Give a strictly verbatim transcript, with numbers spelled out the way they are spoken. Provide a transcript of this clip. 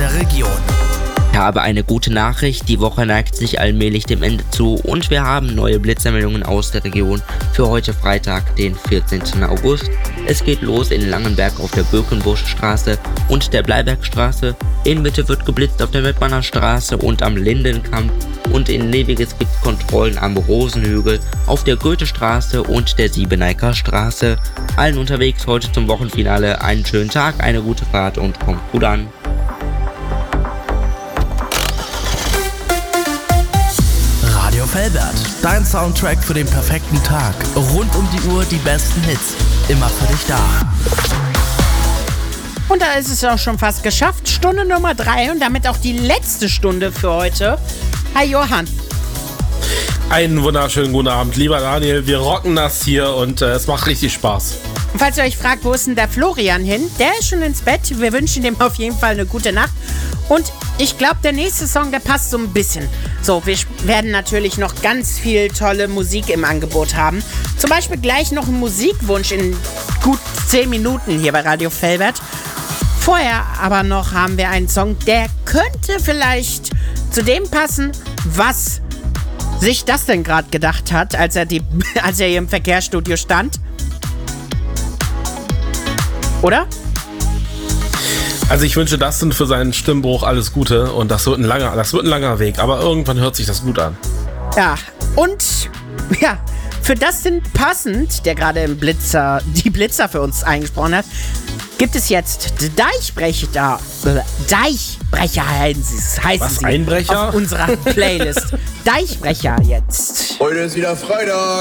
der Region. Ich habe eine gute Nachricht, die Woche neigt sich allmählich dem Ende zu und wir haben neue Blitzermeldungen aus der Region für heute Freitag, den vierzehnten August. Es geht los in Langenberg auf der Birkenbuschstraße und der Bleibergstraße. In Mitte wird geblitzt auf der Mettmanner Straße und am Lindenkamp. Und in Neviges gibt es Kontrollen am Rosenhügel, auf der Goethestraße und der Siebeneiker Straße. Allen unterwegs heute zum Wochenfinale einen schönen Tag, eine gute Fahrt und kommt gut an. Radio Velbert, dein Soundtrack für den perfekten Tag. Rund um die Uhr die besten Hits. Immer für dich da. Und da ist es auch schon fast geschafft. Stunde Nummer drei und damit auch die letzte Stunde für heute. Hi Johann. Einen wunderschönen guten Abend, lieber Daniel. Wir rocken das hier und äh, es macht richtig Spaß. Und falls ihr euch fragt, wo ist denn der Florian hin? Der ist schon ins Bett. Wir wünschen dem auf jeden Fall eine gute Nacht. Und ich glaube, der nächste Song, der passt so ein bisschen. So, wir werden natürlich noch ganz viel tolle Musik im Angebot haben. Zum Beispiel gleich noch einen Musikwunsch in gut zehn Minuten hier bei Radio Velbert. Vorher aber noch haben wir einen Song, der könnte vielleicht zu dem passen, was sich das denn gerade gedacht hat, als er, die, als er hier im Verkehrsstudio stand. Oder? Also ich wünsche Dustin für seinen Stimmbruch alles Gute und das wird ein langer, das wird ein langer Weg, aber irgendwann hört sich das gut an. Ja, und ja, für Dustin passend, der gerade im Blitzer, die Blitzer für uns eingesprochen hat, gibt es jetzt Deichbrecher, Deichbrecher heißen sie, heißen Was, sie Einbrecher? auf unserer Playlist. Deichbrecher jetzt. Heute ist wieder Freitag.